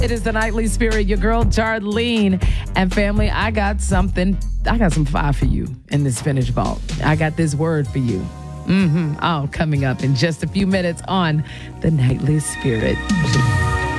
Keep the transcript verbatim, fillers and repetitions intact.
It is the Nightly Spirit, your girl Charlene. And family, I got something, I got some fire for you in this finished vault. I got this word for you. Mm-hmm. All coming up in just a few minutes on the Nightly Spirit.